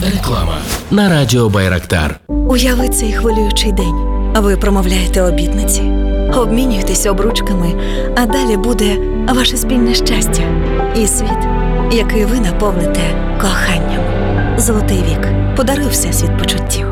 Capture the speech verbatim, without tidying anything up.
Реклама на радіо Байрактар. Уяви цей хвилюючий день. Ви промовляєте обітниці, обмінюєтесь обручками, а далі буде ваше спільне щастя і світ, який ви наповните коханням. Золотий вік. Подаруй всесвіт почуттів.